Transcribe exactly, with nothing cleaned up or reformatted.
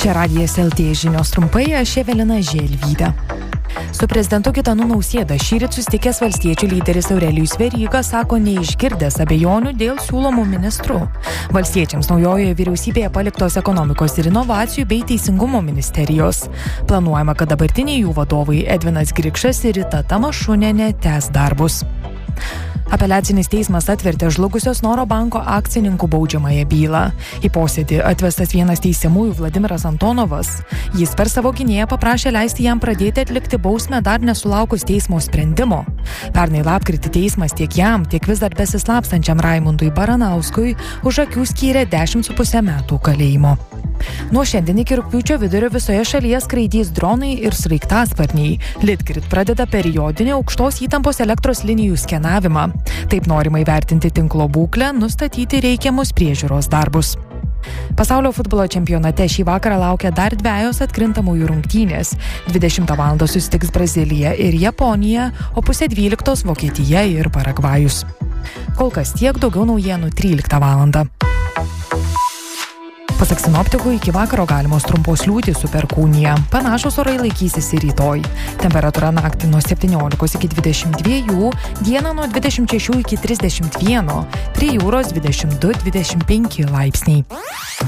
Čia Radijas L T žinios trumpai, aš Evelina Želvytė. Su prezidentu Gitanu Nausėda šįryt susitikęs valstiečių lyderis Aurelijus Veryga sako neišgirdęs abejonių dėl siūlomų ministrų. Valstiečiams naujojoje vyriausybėje paliktos ekonomikos ir inovacijų bei teisingumo ministerijos. Planuojama, kad dabartiniai jų vadovai Edvinas Grikšas ir Rita Tamašunienė tęs darbus. Apeliacinis teismas atvertė žlugusios Snoro banko akcininkų baudžiamąją bylą. Į posėdį atvestas vienas teisiamųjų Vladimiras Antonovas. Jis per savo gynėją paprašė leisti jam pradėti atlikti bausmę dar nesulaukus teismo sprendimo. Pernai lapkritį teismas tiek jam, tiek vis dar besislapstančiam Raimundui Baranauskui už akių skyrė dešimt su puse metų kalėjimo. Nuo šiandien iki rugpjūčio vidurio visoje šalyje skraidys dronai ir sraigtasparniai. Litgrid pradeda periodinį aukštos įtampos elektros linijų skenavimą. Taip norima įvertinti tinklo būklę, nustatyti reikiamus priežiūros darbus. Pasaulio futbolo čempionate šį vakarą laukia dar dvejos atkrintamųjų rungtynės. dvidešimtą valandą susitiks Brazilija ir Japonija, o pusę dvyliktos Vokietija ir Paragvajus. Kol kas tiek, daugiau naujienų tryliktą valandą. Pasak sinoptikų, iki vakaro galimos trumpos liūtys su perkūnija. Panašus orai laikysis ir rytoj. Temperatūra naktį nuo septyniolikos iki dvidešimt dviejų, dieną nuo dvidešimt šešių iki trisdešimt vieno, prie jūros dvidešimt du dvidešimt penki laipsniai.